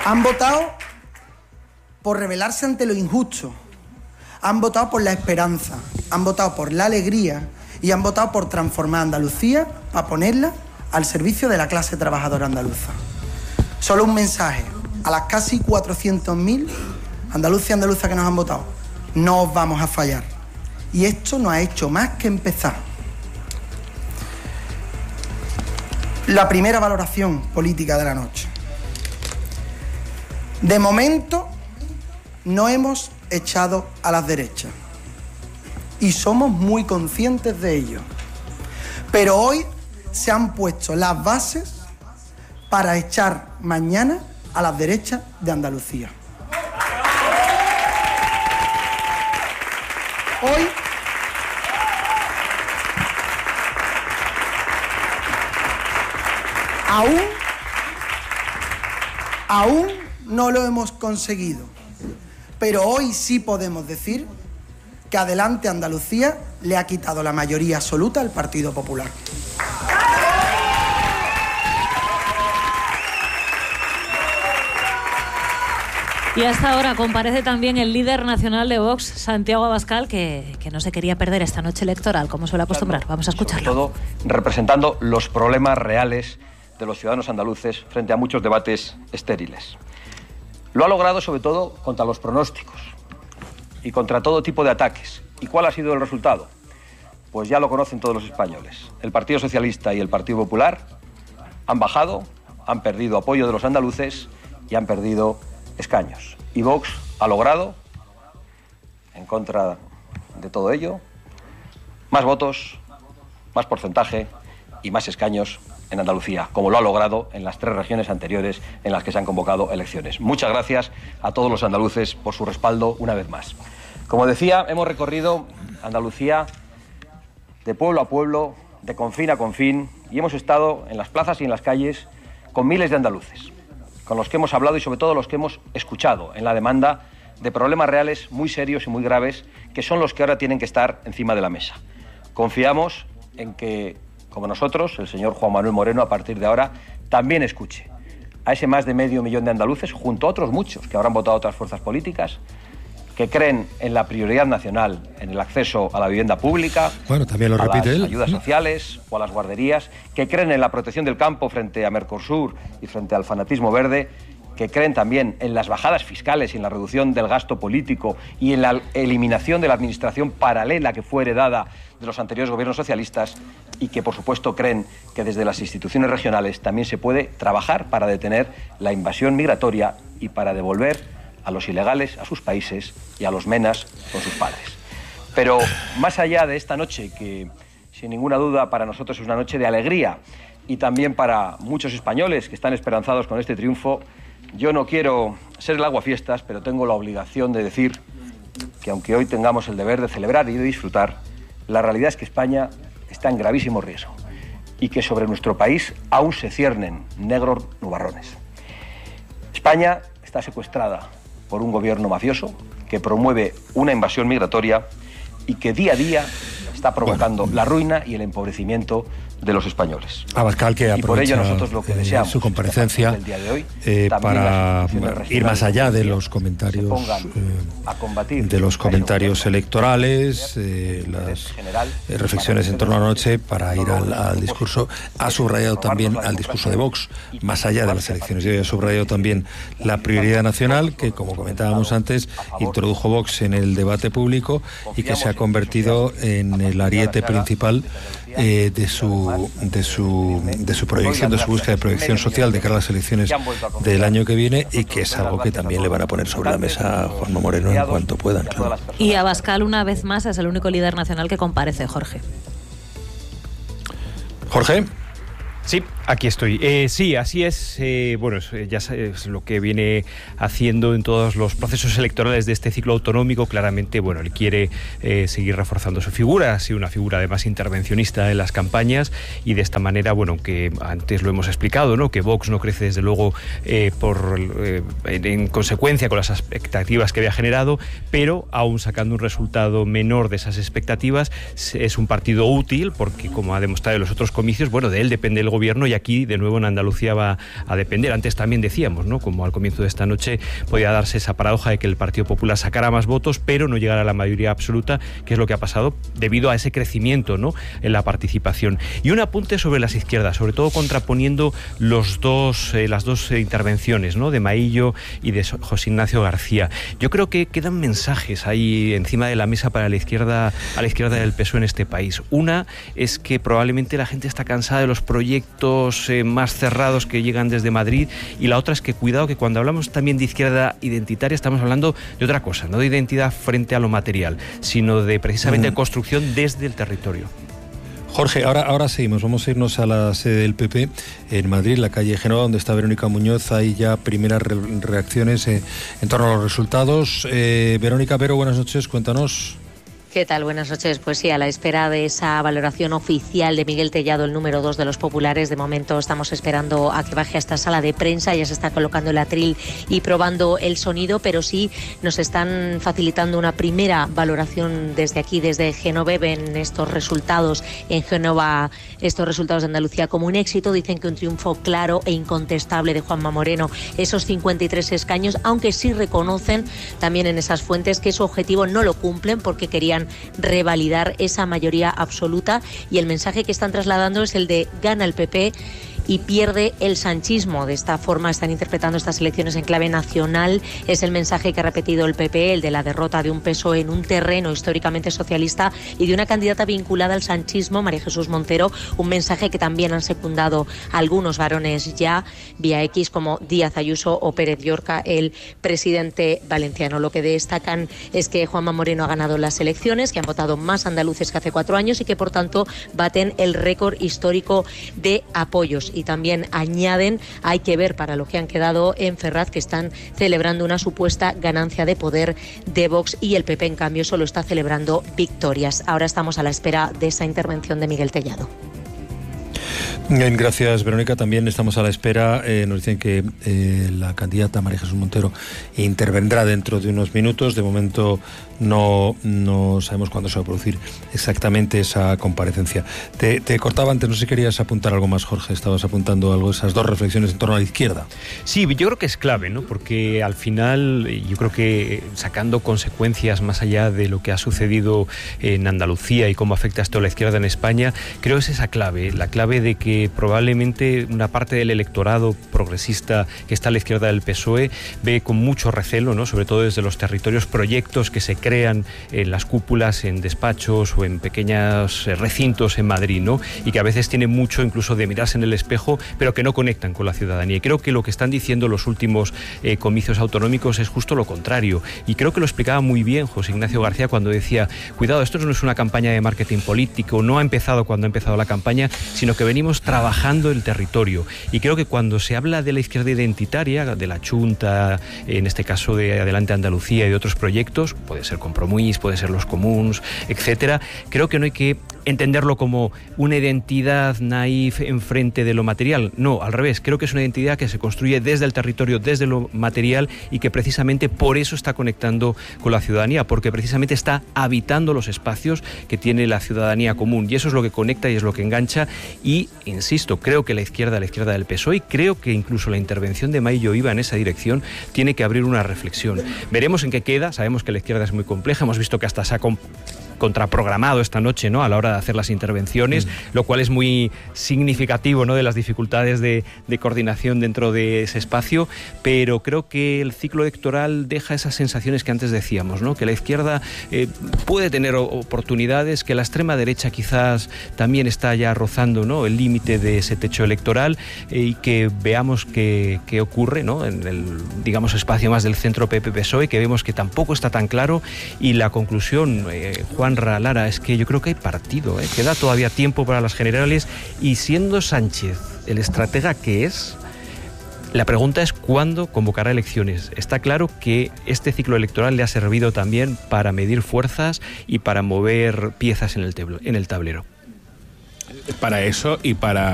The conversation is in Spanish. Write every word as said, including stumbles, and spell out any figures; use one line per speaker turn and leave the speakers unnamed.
Han votado por rebelarse ante lo injusto, han votado por la esperanza, han votado por la alegría y han votado por transformar Andalucía para ponerla al servicio de la clase trabajadora andaluza. Solo un mensaje a las casi cuatrocientos mil andaluces y andaluzas que nos han votado: no os vamos a fallar. Y esto no ha hecho más que empezar. La primera valoración política de la noche. De momento, no hemos echado a las derechas. Y somos muy conscientes de ello. Pero hoy se han puesto las bases para echar mañana a las derechas de Andalucía. Hoy aún aún no lo hemos conseguido, pero hoy sí podemos decir que Adelante Andalucía le ha quitado la mayoría absoluta al Partido Popular.
Y hasta ahora comparece también el líder nacional de Vox, Santiago Abascal, que, que no se quería perder esta noche electoral, como suele acostumbrar. Vamos a escucharlo.
Sobre todo representando los problemas reales de los ciudadanos andaluces frente a muchos debates estériles. Lo ha logrado sobre todo contra los pronósticos y contra todo tipo de ataques. ¿Y cuál ha sido el resultado? Pues ya lo conocen todos los españoles. El Partido Socialista y el Partido Popular han bajado, han perdido apoyo de los andaluces y han perdido escaños. Y Vox ha logrado, en contra de todo ello, más votos, más porcentaje y más escaños en Andalucía, como lo ha logrado en las tres regiones anteriores en las que se han convocado elecciones. Muchas gracias a todos los andaluces por su respaldo una vez más. Como decía, hemos recorrido Andalucía de pueblo a pueblo, de confín a confín, y hemos estado en las plazas y en las calles con miles de andaluces, con los que hemos hablado y sobre todo los que hemos escuchado en la demanda de problemas reales muy serios y muy graves, que son los que ahora tienen que estar encima de la mesa. Confiamos en que, como nosotros, el señor Juan Manuel Moreno, a partir de ahora, también escuche a ese más de medio millón de andaluces, junto a otros muchos que habrán votado a otras fuerzas políticas, que creen en la prioridad nacional, en el acceso a la vivienda pública,
bueno, también lo repite
a las
él.
ayudas sociales o a las guarderías, que creen en la protección del campo frente a Mercosur y frente al fanatismo verde, que creen también en las bajadas fiscales y en la reducción del gasto político y en la eliminación de la administración paralela que fue heredada de los anteriores gobiernos socialistas, y que, por supuesto, creen que desde las instituciones regionales también se puede trabajar para detener la invasión migratoria y para devolver a los ilegales a sus países y a los menas con sus padres. Pero más allá de esta noche, que sin ninguna duda para nosotros es una noche de alegría, y también para muchos españoles que están esperanzados con este triunfo, yo no quiero ser el aguafiestas, pero tengo la obligación de decir que aunque hoy tengamos el deber de celebrar y de disfrutar, la realidad es que España está en gravísimo riesgo y que sobre nuestro país aún se ciernen negros nubarrones. España está secuestrada por un gobierno mafioso que promueve una invasión migratoria y que día a día está provocando bueno. la ruina y el empobrecimiento de los españoles.
Abascal, que aprovecha
y por ello nosotros lo que deseamos,
su comparecencia
el día de hoy,
eh, para ir más allá de los comentarios eh, de los comentarios electorales, eh, las eh, reflexiones en torno a la noche, para ir al, al discurso. Ha subrayado también al discurso de Vox, más allá de las elecciones. Y hoy ha subrayado también la prioridad nacional, que, como comentábamos antes, introdujo Vox en el debate público y que se ha convertido en el ariete principal eh, de su de su de su proyección, de su búsqueda de proyección social de cara a las elecciones del año que viene, y que es algo que también le van a poner sobre la mesa a Juanma Moreno en cuanto puedan. Claro.
Y Abascal, una vez más, es el único líder nacional que comparece, Jorge.
Jorge.
Sí, aquí estoy. Eh, sí, así es. Eh, bueno, es, ya es lo que viene haciendo en todos los procesos electorales de este ciclo autonómico. Claramente, bueno, él quiere eh, seguir reforzando su figura. Ha sido una figura además intervencionista en las campañas, y de esta manera, bueno, aunque antes lo hemos explicado, ¿no?, que Vox no crece desde luego eh, por eh, en consecuencia con las expectativas que había generado, pero aún sacando un resultado menor de esas expectativas, es un partido útil porque, como ha demostrado en los otros comicios, bueno, de él depende el gobierno, y aquí de nuevo en Andalucía va a depender. Antes también decíamos, ¿no?, como al comienzo de esta noche podía darse esa paradoja de que el Partido Popular sacara más votos pero no llegara a la mayoría absoluta, que es lo que ha pasado debido a ese crecimiento, ¿no?, en la participación. Y un apunte sobre las izquierdas, sobre todo contraponiendo los dos, eh, las dos eh, intervenciones, ¿no?, de Maillo y de José Ignacio García. Yo creo que quedan mensajes ahí encima de la mesa para la izquierda, a la izquierda del P S O E en este país. Una es que probablemente la gente está cansada de los proyectos eh, más cerrados que llegan desde Madrid, y la otra es que cuidado, que cuando hablamos también de izquierda identitaria estamos hablando de otra cosa, no de identidad frente a lo material, sino de precisamente mm. construcción desde el territorio.
Jorge, ahora, ahora seguimos, vamos a irnos a la sede del P P en Madrid, la calle Génova, donde está Verónica Muñoz. Hay ya primeras re reacciones eh, en torno a los resultados. Eh, Verónica, Vero, buenas noches, cuéntanos.
¿Qué tal? Buenas noches. Pues sí, a la espera de esa valoración oficial de Miguel Tellado, el número dos de los populares. De momento estamos esperando a que baje a esta sala de prensa. Ya se está colocando el atril y probando el sonido, pero sí nos están facilitando una primera valoración desde aquí, desde Génova. Ven estos resultados en Génova, estos resultados de Andalucía como un éxito. Dicen que un triunfo claro e incontestable de Juanma Moreno, esos cincuenta y tres escaños, aunque sí reconocen también en esas fuentes que su objetivo no lo cumplen porque querían revalidar esa mayoría absoluta, y el mensaje que están trasladando es el de gana el P P y pierde el sanchismo. De esta forma están interpretando estas elecciones en clave nacional. Es el mensaje que ha repetido el P P, el de la derrota de un P S O E en un terreno históricamente socialista y de una candidata vinculada al sanchismo, María Jesús Montero, un mensaje que también han secundado algunos varones ya vía X como Díaz Ayuso o Pérez Llorca, el presidente valenciano. Lo que destacan es que Juanma Moreno ha ganado las elecciones, que han votado más andaluces que hace cuatro años y que por tanto baten el récord histórico de apoyos. Y también añaden, hay que ver para lo que han quedado en Ferraz, que están celebrando una supuesta ganancia de poder de Vox, y el P P en cambio solo está celebrando victorias. Ahora estamos a la espera de esa intervención de Miguel Tellado.
Gracias, Verónica. También estamos a la espera. Eh, nos dicen que eh, la candidata María Jesús Montero intervendrá dentro de unos minutos. De momento no, no sabemos cuándo se va a producir exactamente esa comparecencia. Te, te cortaba antes, no sé si querías apuntar algo más, Jorge. Estabas apuntando algo, esas dos reflexiones en torno a la izquierda.
Sí, yo creo que es clave, ¿no? Porque al final yo creo que sacando consecuencias más allá de lo que ha sucedido en Andalucía y cómo afecta esto a la izquierda en España, creo que es esa clave, la clave de que probablemente una parte del electorado progresista que está a la izquierda del P S O E ve con mucho recelo, ¿no?, sobre todo desde los territorios, proyectos que se crean en las cúpulas, en despachos o en pequeños recintos en Madrid, ¿no?, y que a veces tienen mucho incluso de mirarse en el espejo, pero que no conectan con la ciudadanía. Y creo que lo que están diciendo los últimos eh, comicios autonómicos es justo lo contrario. Y creo que lo explicaba muy bien José Ignacio García cuando decía, cuidado, esto no es una campaña de marketing político, no ha empezado cuando ha empezado la campaña, sino que venimos trabajando el territorio. Y creo que cuando se habla de la izquierda identitaria, de la Chunta, en este caso de Adelante Andalucía y de otros proyectos, puede ser Compromís, puede ser los Comuns, etcétera, creo que no hay que entenderlo como una identidad naif enfrente de lo material. No, al revés, creo que es una identidad que se construye desde el territorio, desde lo material, y que precisamente por eso está conectando con la ciudadanía, porque precisamente está habitando los espacios que tiene la ciudadanía común, y eso es lo que conecta y es lo que engancha. Y insisto, creo que la izquierda, la izquierda del P S O E, y creo que incluso la intervención de Maillo iba en esa dirección, tiene que abrir una reflexión. Veremos en qué queda. Sabemos que la izquierda es muy compleja, hemos visto que hasta se ha contraprogramado esta noche, ¿no?, a la hora de hacer las intervenciones, mm. lo cual es muy significativo, ¿no?, de las dificultades de, de coordinación dentro de ese espacio, pero creo que el ciclo electoral deja esas sensaciones que antes decíamos, ¿no?, que la izquierda eh, puede tener oportunidades, que la extrema derecha quizás también está ya rozando, ¿no?, el límite de ese techo electoral, eh, y que veamos qué, qué ocurre, ¿no?, en el, digamos, espacio más del centro P P P S O E, que vemos que tampoco está tan claro. Y la conclusión, eh, Juan Lara, es que yo creo que hay partido, ¿eh? Queda todavía tiempo para las generales, y siendo Sánchez el estratega que es, la pregunta es cuándo convocará elecciones. Está claro que este ciclo electoral le ha servido también para medir fuerzas y para mover piezas en el, en el tablero.
Para eso y para